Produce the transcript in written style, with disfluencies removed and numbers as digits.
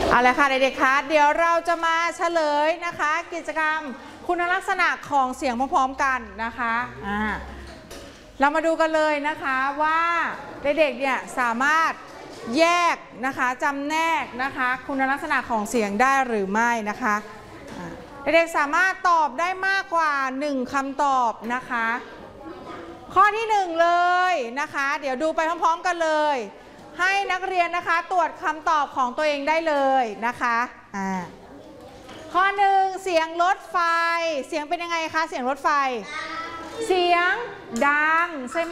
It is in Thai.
เอาละค่ะเด็กๆคะเดี๋ยวเราจะมาเฉลยนะคะกิจกรรมคุณลักษณะของเสียงพร้อมๆกันนะคะเรามาดูกันเลยนะคะว่าเด็กๆเนี่ยสามารถแยกนะคะจำแนกนะคะคุณลักษณะของเสียงได้หรือไม่นะคะเด็กๆสามารถตอบได้มากกว่า1คำตอบนะคะข้อที่1เลยนะคะเดี๋ยวดูไปพร้อมๆกันเลยให้นักเรียนนะคะตรวจคำตอบของตัวเองได้เลยนะคะข้อ1เสียงรถไฟเสียงเป็นยังไงคะเสียงรถไฟเสียงดังใช่ไหม